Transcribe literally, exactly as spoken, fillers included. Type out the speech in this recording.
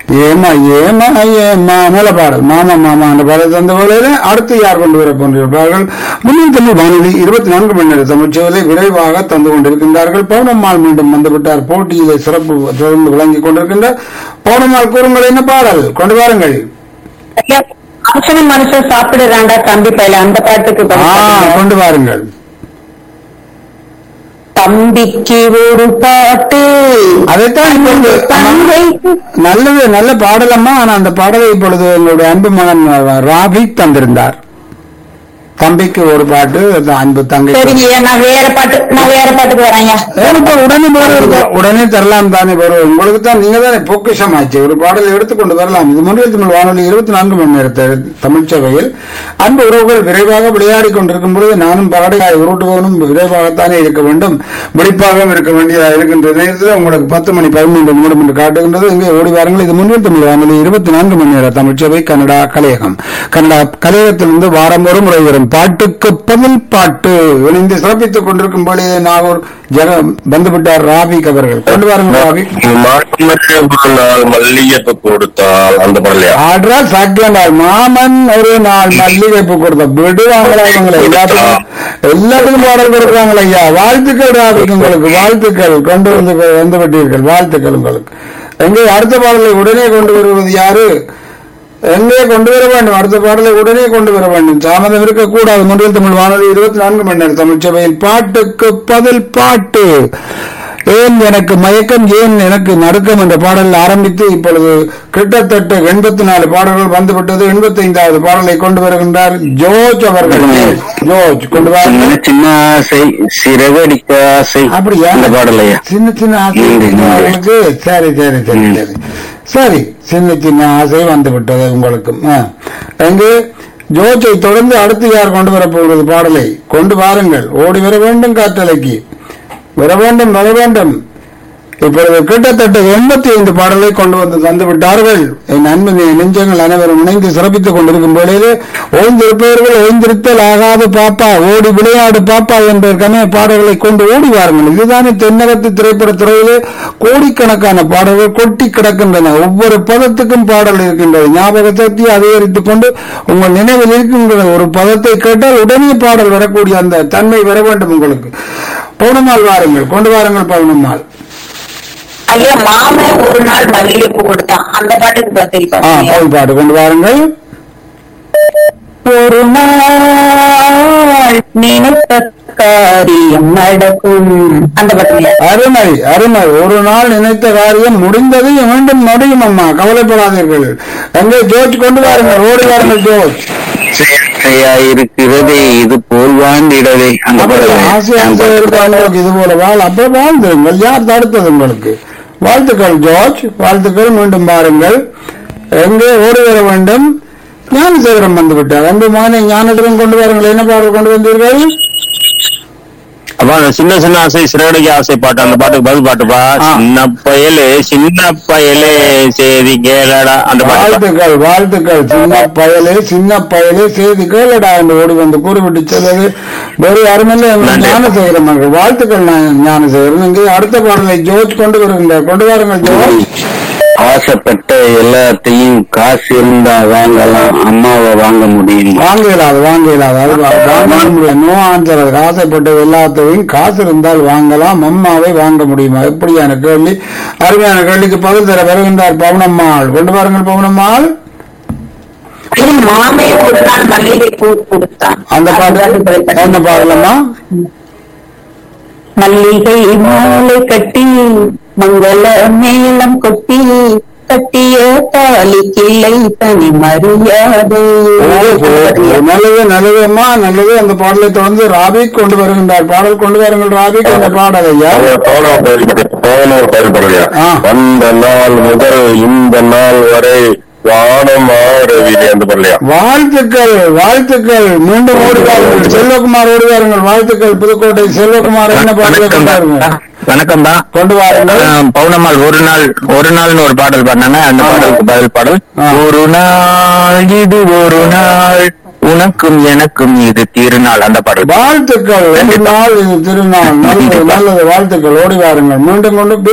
ஏமா ஏமா ஏமா மேல பாடல் மாமா மாமா அந்த பாடல் தந்த வேளையில அடுத்து யார் கொண்டு வர போன்றிருப்பார்கள்? முன்னின் தமிழ் வானொலி இருபத்தி நான்கு மணி நேர தமிழ்ச்சேவலை விரைவாக தந்து கொண்டிருக்கின்றார்கள். பௌர்ணம்மாள் மீண்டும் வந்துவிட்டார். போட்டியிலே சிறப்பு தொடர்ந்து விளங்கிக் கொண்டிருக்கின்றார். பௌர்ணம்மாள் கூறுங்கள், என்ன பாடல் கொண்டு வாருங்கள். மனுஷன் மனுஷன் சாப்பிடுறாண்டா தம்பி பையில அந்த பாட்டுக்கு கொண்டு வாருங்கள். தம்பிக்கு ஒரு பாட்டு அதைத்தான் நல்லது, நல்ல பாடலம்மா. ஆனா அந்த பாடலை இப்பொழுது எங்களுடைய அன்பு மகன் ராபிக் தந்திருந்தார். தம்பிக்கு ஒரு பாட்டு, அன்பு தங்கை. நான் வேற பாட்டு நான் வேற பாட்டுக்கு வரேன். உடனே உடனே தரலாம் தானே வரும். உங்களுக்கு தான், நீங்க தானே பொக்கிஷம் ஆச்சு. ஒரு பாடலை எடுத்துக்கொண்டு வரலாம். இது முன்னில் தமிழ் வானொலி இருபத்தி நான்கு மணி நேரத்தை தமிழ்ச்சபையில் அன்பு உறவுகள் விரைவாக விளையாடி கொண்டிருக்கும் பொழுது நானும் பாடலாய் உருட்டுவனும் விரைவாகத்தானே இருக்க வேண்டும், விழிப்பாகவும் இருக்க வேண்டியதாக இருக்கின்ற நேரத்தில் உங்களுக்கு பத்து மணி பதிமூன்று நிமிடம் என்று காட்டுகின்றது. இங்கே ஓடி வாருங்கள். இது முன்னில் தமிழ் வானொலி இருபத்தி நான்கு மணி நேர தமிழ்ச்சபை கனடா கலையகம். கனடா கலையகத்திலிருந்து வாரம் ஒரு முறை வரும் பாட்டுக்கு பதில் பாட்டு இணைந்து சிறப்பித்துக் கொண்டிருக்கும் போது நாகூர் ஜன வந்துவிட்டார் ராபிக் அவர்கள். கொண்டு வாருங்கள் ராபிக். மல்லிகைப்பூ கொடுத்தால் அந்த ஆட்ரா சாக்கியாண்டால் மாமன் ஒரு நாள் மல்லிகைப்பூ கொடுத்த விடுவாங்களா இவங்களை? எல்லாத்துக்கும் எல்லாத்துக்கும் பாடல் கொடுக்குறாங்களா ஐயா? வாழ்த்துக்கள் ராபிக், உங்களுக்கு வாழ்த்துக்கள். கொண்டு வந்து வந்து விட்டீர்கள், வாழ்த்துக்கள் உங்களுக்கு. எங்கே அடுத்த பாடலை உடனே கொண்டு வருவது யாரு? எங்கே கொண்டு வர வேண்டும்? அடுத்த பாடலை உடனே கொண்டு வர வேண்டும், தாமதம் இருக்கக்கூடாது. முன்னில் தமிழ் வானொலி இருபத்தி நான்கு மணி நேரம் தமிழ்ச்சபையில் பாட்டுக்கு பதில் பாட்டு. ஏன் எனக்கு மயக்கம் ஏன் எனக்கு நடுக்கம் என்ற பாடல் ஆரம்பித்து இப்பொழுது கிட்டத்தட்ட எண்பத்தி நாலு பாடல்கள் வந்துவிட்டது. எண்பத்தி ஐந்தாவது பாடலை கொண்டு வருகின்றார் ஜோர்ஜ் அவர்கள். ஜோர்ஜ் கொண்டு வர. சின்ன ஆசை சிறகடிக்க ஆசை. அப்படியா? பாடலையா? சின்ன சின்ன ஆசை உங்களுக்கு. சரி சரி சரி சரி சரி சின்ன சின்ன ஆசை வந்து விட்டது உங்களுக்கும். எங்கு ஜோர்ஜை தொடர்ந்து அடுத்து யார் கொண்டு வரப்போகிறது? பாடலை கொண்டு வாருங்கள். ஓடி வர வேண்டும், காற்றலைக்கு வர வேண்டும், வர வேண்டும். இப்பொழுது கிட்டத்தட்ட எண்பத்தி ஐந்து பாடலை கொண்டு வந்து தந்து விட்டார்கள். என் அன்பு நெஞ்சங்கள் அனைவரும் இணைந்து சிறப்பித்துக் கொண்டிருக்கும் பொழுது ஓய்ந்திருப்பவர்கள் ஓய்ந்திருத்தல் ஆகாது பாப்பா, ஓடி விளையாடு பாப்பா என்ற கன பாடல்களை கொண்டு ஓடி வாருங்கள். இதுதானே தென்னகத்து திரைப்பட துறையிலே கோடிக்கணக்கான பாடல்கள் கொட்டி கிடக்கின்றன. ஒவ்வொரு பதத்துக்கும் பாடல் இருக்கின்றது. ஞாபக சக்தியை அதிகரித்துக் கொண்டு உங்கள் நினைவில் இருக்கின்ற ஒரு பதத்தை கேட்டால் உடனே பாடல் வரக்கூடிய அந்த தன்மை வர வேண்டும் உங்களுக்கு. பௌர்ணமால் வாருங்கள், கொண்டு வாருங்கள் பௌர்ணமால். ஐயா மாமன் ஒரு நாள் மல்லிகைப்பூ கொடுத்தான் அந்த பாட்டுக்கு பதில் பாட்டு கொண்டு வாருங்கள். ஒரு நாள் நினைத்த காரியம் நடக்கும் அந்த பாட்டு. அருமை அருமை. ஒரு நாள் நினைத்த காரியம் முடிந்தது, மீண்டும் முடியும் அம்மா, கவலைப்படாதீர்கள். எங்கே ஜோர்ஜ் கொண்டு வாருங்கள், ஓடி வாருங்கள் ஜோர்ஜ். இருக்கிறதே இது போல் வாழ்ந்திடவே இது போல வாழ் அப்ப வாழ்ந்துருங்கள். யார் தடுத்தது உங்களுக்கு? வாழ்த்துக்கள் ஜோர்ஜ், வாழ்த்துக்கள். மீண்டும் பாருங்கள். எங்கே ஓடி வர வேண்டும்? ஞானசேகரம் வந்து விட்டார். அன்பு மகனை ஞானத்திரம் கொண்டு வாருங்கள். என்ன பாடல் கொண்டு வந்தீர்கள்? அப்பா சின்ன சின்ன ஆசை சிறகடிக்க ஆசை பாட்டு, அந்த பாட்டுக்கு பதில் பாட்டுப்பா. சின்ன பயலே சின்ன பயலே சேதி கேளடா அந்த வாழ்த்துக்கள் வாழ்த்துக்கள். சின்ன பயலே சின்ன பயலே சேதி கேளடா என்று ஓடி வந்து கூறிவிட்டு செல்வது வெறு அருமையில ஞானசேகரம் அவர்கள். வாழ்த்துக்கள் ஞானசேகரன். இங்கே அடுத்த பாடலை ஜோர்ஜ் கொண்டு வருகின்றார். கொண்டு வாருங்கள் ஜோர்ஜ். ஆசைப்பட்ட எல்லாத்தையும் காசு இருந்தா வாங்கலாம், அம்மாவை வாங்க முடியும்? வாங்க இயலாது, வாங்க இயலாது. அது வாங்க முடியும். No answer. ஆசைப்பட்ட எல்லாத்தையும் காசு இருந்தால் வாங்கலாம், அம்மாவை வாங்க முடியுமா? எப்படியான கேள்வி, அருமையான கேள்விக்கு பதில் தர வருகின்றார் பவுனம்மாள். கொண்டு வாருங்கள் பவுனம்மாள். அந்த பாடல் என்ன பாடலம்மா? மல்லிகை மாலை கட்டி மங்கள மேளம் கொட்டி கட்டிய தாலி கிளை தனி மரியாதை. நல்லது நல்லதுமா நல்லது. அந்த பாடலை தொடர்ந்து ராபிக் கொண்டு வருகின்றார். பாடல் கொண்டு வாருங்கள் ராபிக். அந்த பாடல் ஐயா அந்த நாள் முதல் இந்த நாள் வரை வாழ்த்துக்கள் வாழ்த்துக்கள். மீண்டும் ஓடுவார்கள். செல்வகுமார் ஓடுவார்கள். வாழ்த்துக்கள். புதுக்கோட்டை செல்வகுமார் என்ன பாடலை கொண்டாருங்க? வணக்கம் தான். கொண்டு வாருங்கள். பௌர்ணமால் ஒரு நாள் ஒரு நாள்னு ஒரு பாடல் பாடினாங்க. அந்த பாடலுக்கு பதில் பாடல். ஒரு நாள் இது ஒரு நாள் உனக்கும் எனக்கும் இது திருநாள் அந்த பாடல். வாழ்த்துக்கள். ஒரு நாள் இது திருநாள். நல்லது நல்லது. வாழ்த்துக்கள். ஓடி வாருங்கள். மீண்டும் கொண்டு